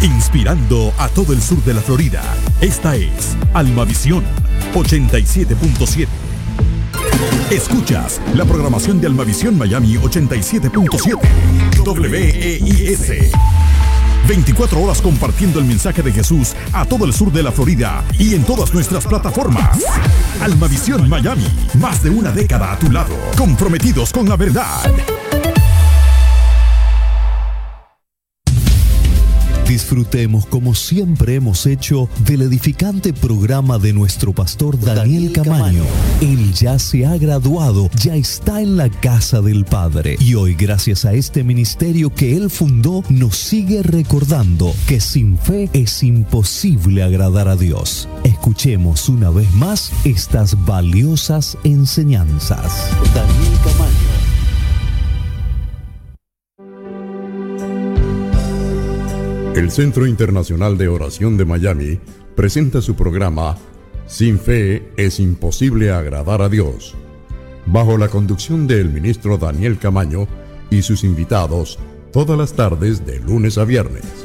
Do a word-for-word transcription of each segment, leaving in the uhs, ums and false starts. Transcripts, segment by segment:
inspirando a todo el sur de la Florida. Esta es Almavisión ochenta y siete punto siete. Escuchas la programación de Almavisión Miami ochenta y siete punto siete. W E I S. veinticuatro horas compartiendo el mensaje de Jesús a todo el sur de la Florida y en todas nuestras plataformas. Almavisión Miami, más de una década a tu lado, comprometidos con la verdad. Disfrutemos, como siempre hemos hecho, del edificante programa de nuestro pastor Daniel Camaño. Él ya se ha graduado, ya está en la casa del Padre. Y hoy, gracias a este ministerio que él fundó, nos sigue recordando que sin fe es imposible agradar a Dios. Escuchemos una vez más estas valiosas enseñanzas. Daniel Camaño. El Centro Internacional de Oración de Miami presenta su programa Sin Fe es Imposible Agradar a Dios, bajo la conducción del ministro Daniel Camaño y sus invitados, todas las tardes de lunes a viernes.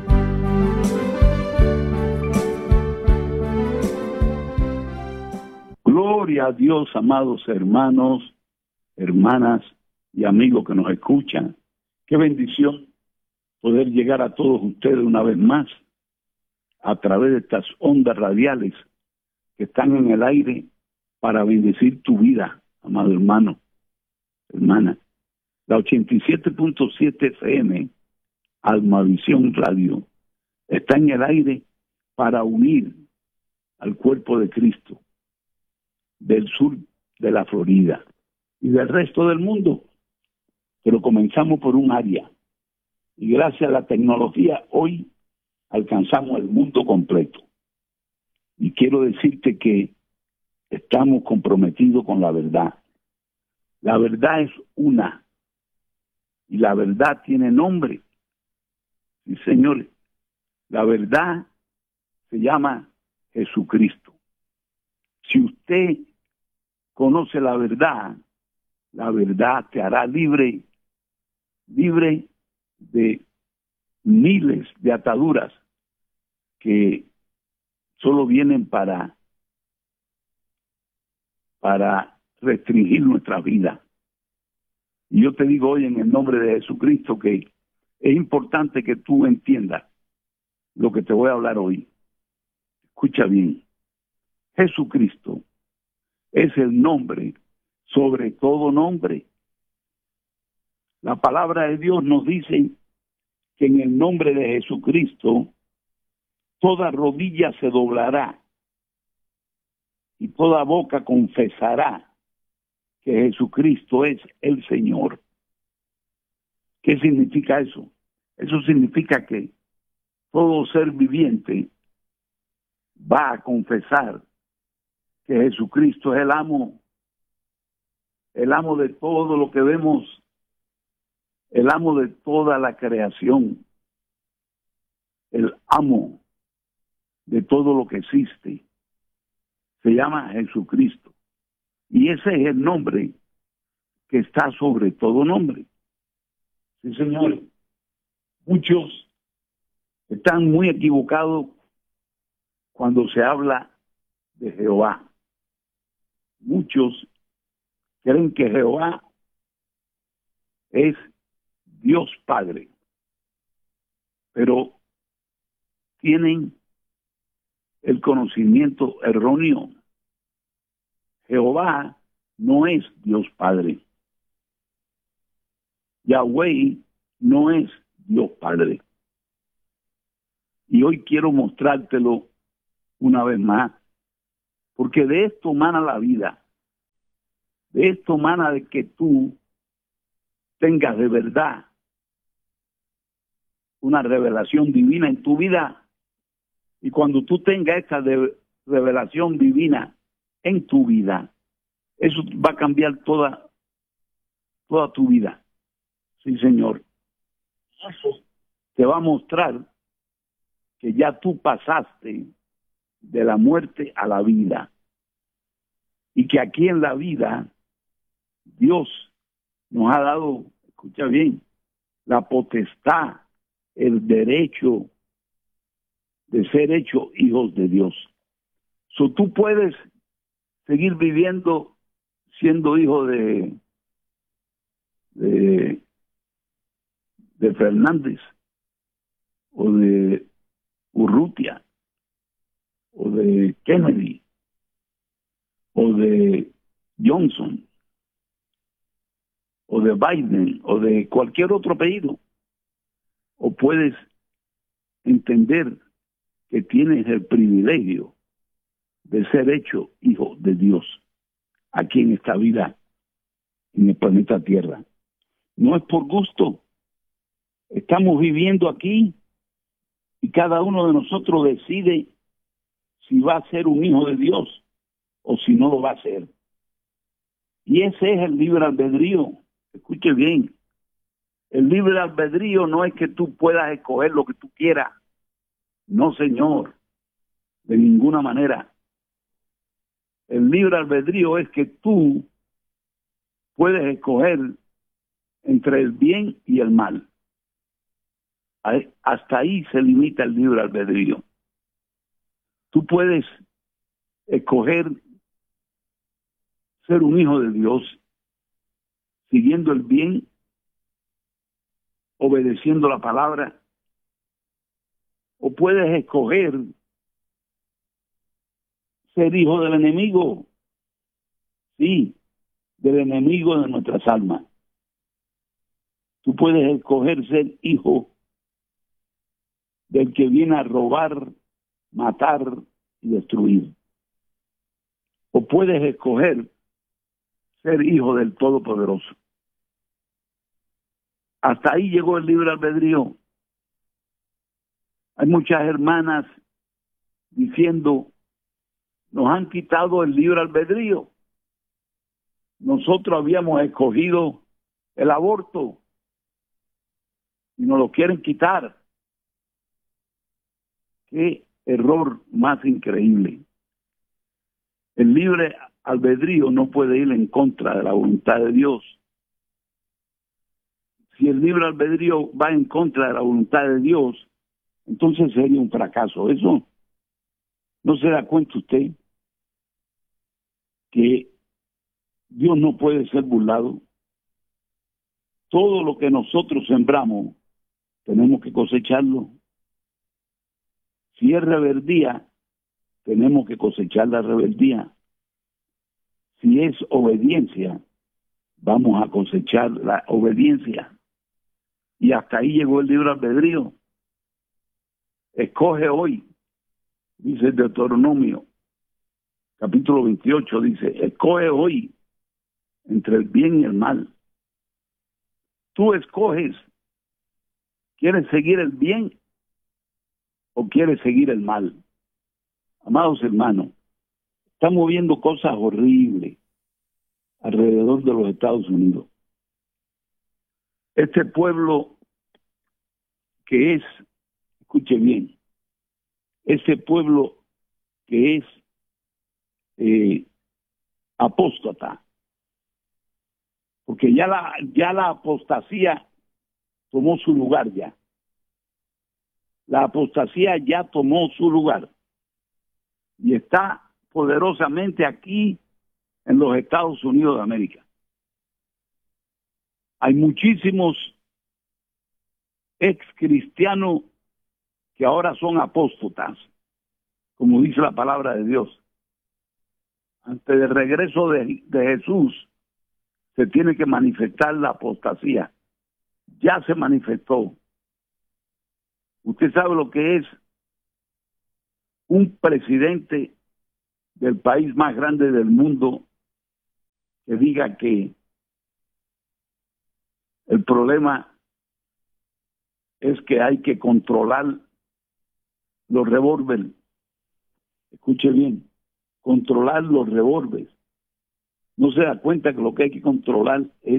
Gloria a Dios, amados hermanos, hermanas y amigos que nos escuchan. Qué bendición poder llegar a todos ustedes una vez más a través de estas ondas radiales que están en el aire para bendecir tu vida, amado hermano, hermana. La ochenta y siete punto siete F M, Almavisión Radio, está en el aire para unir al cuerpo de Cristo del sur de la Florida y del resto del mundo. Pero comenzamos por un área. Y gracias a la tecnología, hoy alcanzamos el mundo completo. Y quiero decirte que estamos comprometidos con la verdad. La verdad es una. Y la verdad tiene nombre. Sí, señores. La verdad se llama Jesucristo. Si usted conoce la verdad, la verdad te hará libre, libre de miles de ataduras que solo vienen para para restringir nuestra vida. Y yo te digo hoy en el nombre de Jesucristo que es importante que tú entiendas lo que te voy a hablar hoy. Escucha bien. Jesucristo es el nombre sobre todo nombre. La palabra de Dios nos dice que en el nombre de Jesucristo toda rodilla se doblará y toda boca confesará que Jesucristo es el Señor. ¿Qué significa eso? Eso significa que todo ser viviente va a confesar que Jesucristo es el amo, el amo de todo lo que vemos, el amo de toda la creación, el amo de todo lo que existe. Se llama Jesucristo. Y ese es el nombre que está sobre todo nombre. Sí, señores. Muchos están muy equivocados cuando se habla de Jehová. Muchos creen que Jehová es Dios Padre, pero tienen el conocimiento erróneo. Jehová no es Dios Padre. Yahweh no es Dios Padre. Y hoy quiero mostrártelo una vez más, porque de esto mana la vida. De esto mana de que tú tengas de verdad una revelación divina en tu vida. Y cuando tú tengas esa de revelación divina en tu vida, eso va a cambiar toda, toda tu vida. Sí, Señor. Eso te va a mostrar que ya tú pasaste de la muerte a la vida. Y que aquí en la vida, Dios nos ha dado, escucha bien, la potestad, el derecho de ser hechos hijos de Dios. So, tú puedes seguir viviendo siendo hijo de, de, de Fernández o de Urrutia o de Kennedy o de Johnson o de Biden o de cualquier otro apellido, o puedes entender que tienes el privilegio de ser hecho hijo de Dios aquí en esta vida, en el planeta Tierra. No es por gusto. Estamos viviendo aquí y cada uno de nosotros decide si va a ser un hijo de Dios o si no lo va a ser. Y ese es el libre albedrío. Escuche bien. El libre albedrío no es que tú puedas escoger lo que tú quieras. No, señor. De ninguna manera. El libre albedrío es que tú puedes escoger entre el bien y el mal. Hasta ahí se limita el libre albedrío. Tú puedes escoger ser un hijo de Dios siguiendo el bien, obedeciendo la palabra, o puedes escoger ser hijo del enemigo, sí, del enemigo de nuestras almas. Tú puedes escoger ser hijo del que viene a robar, matar y destruir. O puedes escoger ser hijo del Todopoderoso. Hasta ahí llegó el libre albedrío. Hay muchas hermanas diciendo, nos han quitado el libre albedrío. Nosotros habíamos escogido el aborto y nos lo quieren quitar. Qué error más increíble. El libre albedrío no puede ir en contra de la voluntad de Dios. Si el libre albedrío va en contra de la voluntad de Dios, entonces sería un fracaso. Eso no se da cuenta usted que Dios no puede ser burlado. Todo lo que nosotros sembramos tenemos que cosecharlo. Si es rebeldía, tenemos que cosechar la rebeldía. Si es obediencia, vamos a cosechar la obediencia. Y hasta ahí llegó el libre albedrío. Escoge hoy, dice el Deuteronomio, capítulo veintiocho, dice, escoge hoy entre el bien y el mal. Tú escoges, ¿quieres seguir el bien o quieres seguir el mal? Amados hermanos, estamos viendo cosas horribles alrededor de los Estados Unidos. Este pueblo que es, escuche bien, ese pueblo que es eh, apóstata, porque ya la, ya la apostasía tomó su lugar ya. La apostasía ya tomó su lugar y está poderosamente aquí en los Estados Unidos de América. Hay muchísimos ex cristianos que ahora son apóstatas, como dice la palabra de Dios. Antes del regreso de, de Jesús se tiene que manifestar la apostasía. Ya se manifestó. Usted sabe lo que es un presidente del país más grande del mundo que diga que el problema es que hay que controlar los revólveres. Escuche bien, controlar los revólveres. No se da cuenta que lo que hay que controlar es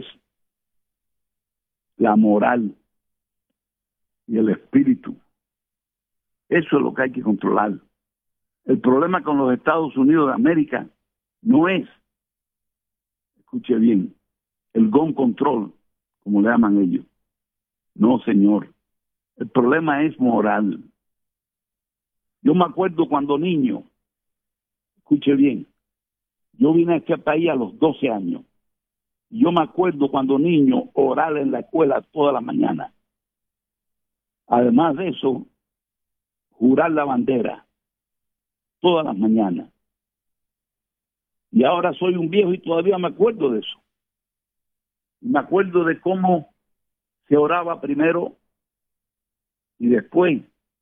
la moral y el espíritu. Eso es lo que hay que controlar. El problema con los Estados Unidos de América no es, escuche bien, el gun control, como le llaman ellos. No, señor. El problema es moral. Yo me acuerdo cuando niño, escuche bien, yo vine a este país a los doce años. Yo me acuerdo cuando niño orar en la escuela toda la mañana. Además de eso, jurar la bandera todas las mañanas. Y ahora soy un viejo y todavía me acuerdo de eso. Me acuerdo de cómo se oraba primero y después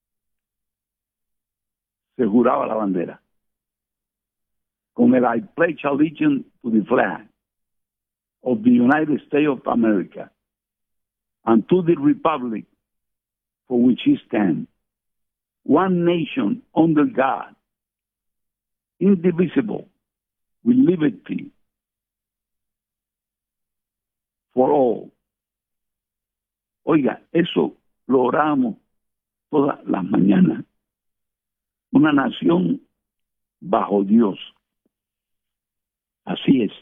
se juraba la bandera. Con el I pledge allegiance to the flag of the United States of America and to the republic for which it stands, one nation under God, indivisible, with liberty for all. Oiga, eso lo oramos todas las mañanas. Una nación bajo Dios. Así es.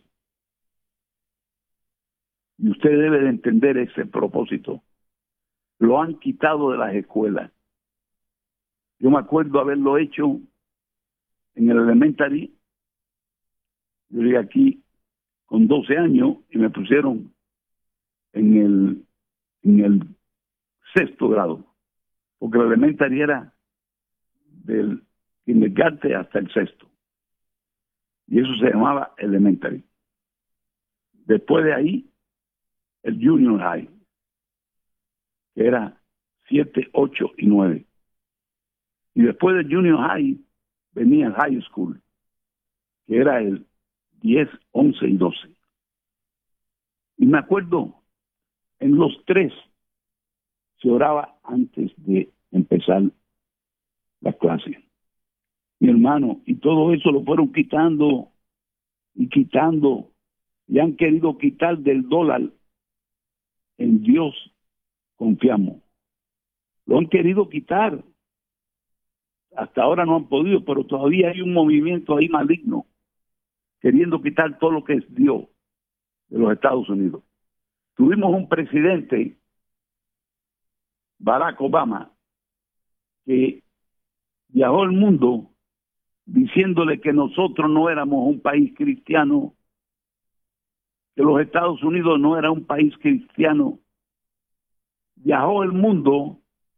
Y usted debe de entender ese propósito. Lo han quitado de las escuelas. Yo me acuerdo haberlo hecho en el elementary. Yo llegué aquí con doce años y me pusieron en el, en el sexto grado. Porque el elementary era del kindergarten hasta el sexto. Y eso se llamaba elementary. Después de ahí, el junior high, que era siete, ocho y nueve. Y después del junior high venía el high school, que era el diez, once y doce. Y me acuerdo, en los tres se oraba antes de empezar la clase. Mi hermano, y todo eso lo fueron quitando y quitando, y han querido quitar del dólar. En Dios confiamos. Lo han querido quitar. Hasta ahora no han podido, pero todavía hay un movimiento ahí maligno queriendo quitar todo lo que es Dios de los Estados Unidos. Tuvimos un presidente, Barack Obama, que viajó al mundo diciéndole que nosotros no éramos un país cristiano, que los Estados Unidos no era un país cristiano. Viajó el mundo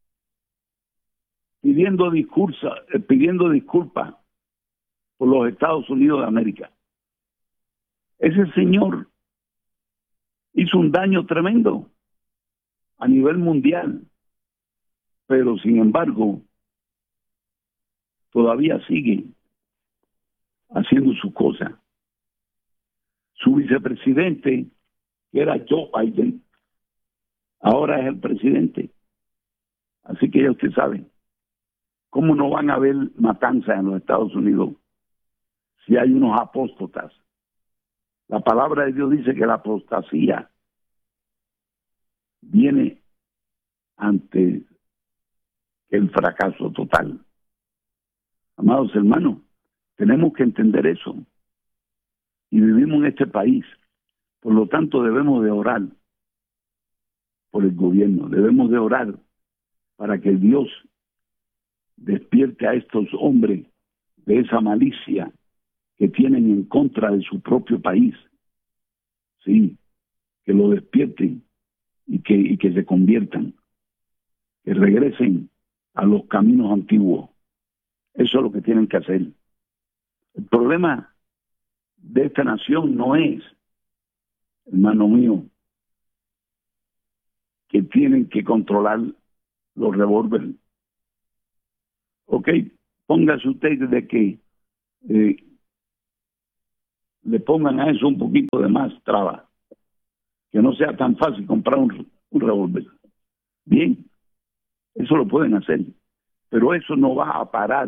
pidiendo disculpas, eh, pidiendo disculpas por los Estados Unidos de América. Ese señor hizo un daño tremendo a nivel mundial, pero sin embargo todavía sigue haciendo su cosa. Su vicepresidente, que era Joe Biden, ahora es el presidente. Así que ya usted sabe, ¿cómo no van a haber matanzas en los Estados Unidos si hay unos apóstatas? La palabra de Dios dice que la apostasía viene ante el fracaso total. Amados hermanos, tenemos que entender eso. Y vivimos en este país. Por lo tanto, debemos de orar por el gobierno. Debemos de orar para que Dios despierte a estos hombres de esa malicia que tienen en contra de su propio país. Sí, que lo despierten y que, y que se conviertan, que regresen a los caminos antiguos. Eso es lo que tienen que hacer. El problema de esta nación no es, hermano mío, que tienen que controlar los revólveres. Ok, póngase usted de que eh, le pongan a eso un poquito de más traba, que no sea tan fácil comprar un, un revólver. Bien, eso lo pueden hacer, pero eso no va a parar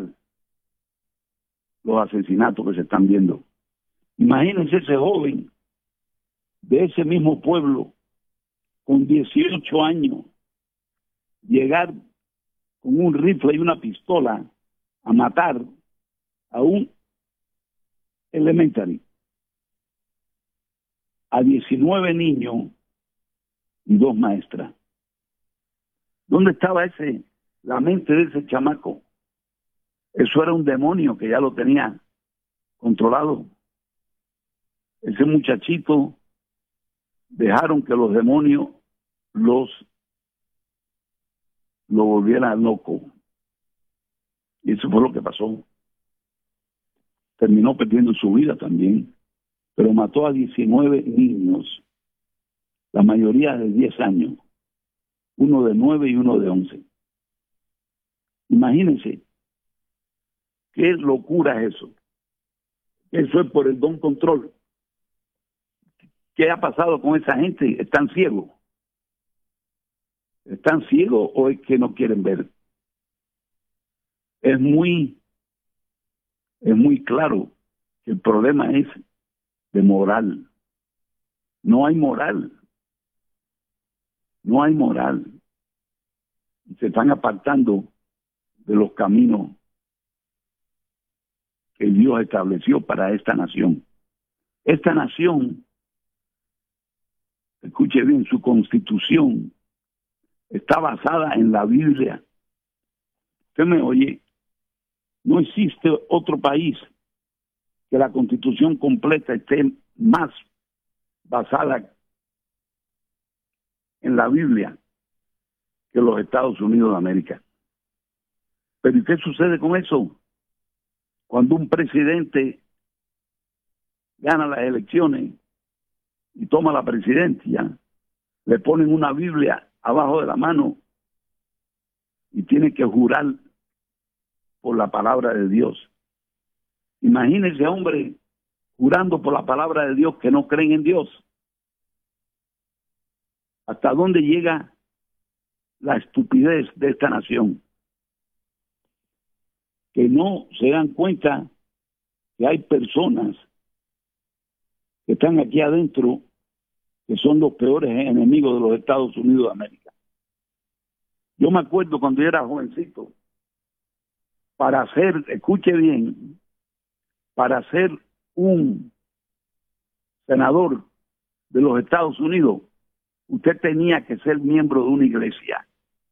los asesinatos que se están viendo. Imagínense ese joven de ese mismo pueblo con dieciocho años llegar con un rifle y una pistola a matar a un elementary, a diecinueve niños y dos maestras. ¿Dónde estaba ese, la mente de ese chamaco? Eso era un demonio que ya lo tenía controlado. Ese muchachito dejaron que los demonios los lo volvieran loco. Y eso fue lo que pasó. Terminó perdiendo su vida también, pero mató a diecinueve niños, la mayoría de diez años, uno de nueve y uno de once. Imagínense, qué locura es eso. Eso es por el don control. ¿Qué ha pasado con esa gente? ¿Están ciegos? ¿Están ciegos o es que no quieren ver? Es muy, es muy claro que el problema es de moral. No hay moral. No hay moral. Se están apartando de los caminos que Dios estableció para esta nación. Esta nación, escuche bien, su constitución está basada en la Biblia. ¿Usted me oye? No existe otro país que la constitución completa esté más basada en la Biblia que los Estados Unidos de América. Pero ¿y qué sucede con eso? Cuando un presidente gana las elecciones y toma la presidencia, le ponen una Biblia abajo de la mano y tiene que jurar por la palabra de Dios. Imagínense, hombre, jurando por la palabra de Dios que no creen en Dios. ¿Hasta dónde llega la estupidez de esta nación? Que no se dan cuenta que hay personas que están aquí adentro que son los peores enemigos de los Estados Unidos de América. Yo me acuerdo cuando yo era jovencito, para ser, escuche bien, para ser un senador de los Estados Unidos, usted tenía que ser miembro de una iglesia.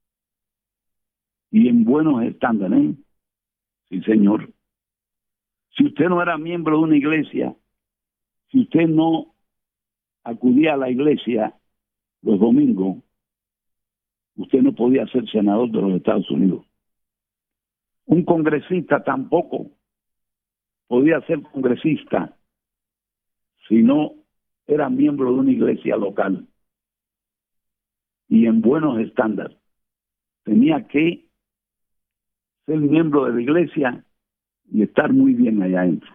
Y en buenos estándares, ¿eh? Sí, señor. Si usted no era miembro de una iglesia, si usted no acudía a la iglesia los domingos, usted no podía ser senador de los Estados Unidos. Un congresista tampoco podía ser congresista si no era miembro de una iglesia local y en buenos estándares. Tenía que ser miembro de la iglesia y estar muy bien allá adentro.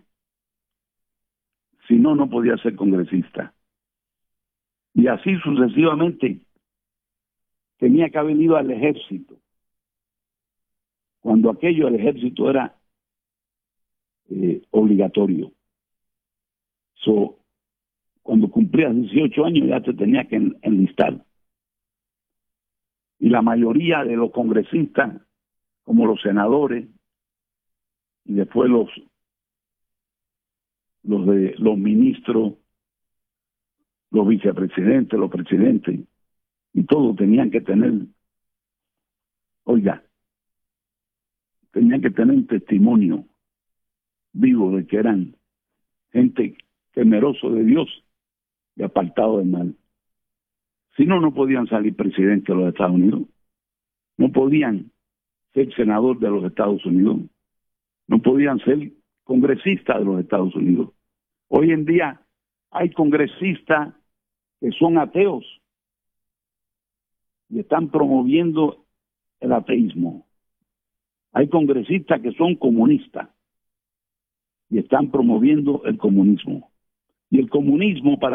Si no, no podía ser congresista. Y así sucesivamente. Tenía que haber ido al ejército. Cuando aquello, el ejército era eh, obligatorio. So, cuando cumplías dieciocho años ya te tenía que en, enlistar. Y la mayoría de los congresistas, como los senadores, y después los, los, de, los ministros, los vicepresidentes, los presidentes, y todos tenían que tener, oiga, tenían que tener un testimonio vivo de que eran gente temeroso de Dios y apartado del mal. Si no, no podían salir presidentes de los Estados Unidos, no podían ser senador de los Estados Unidos, no podían ser congresistas de los Estados Unidos. Hoy en día hay congresistas que son ateos y están promoviendo el ateísmo. Hay congresistas que son comunistas y están promoviendo el comunismo. Y el comunismo, para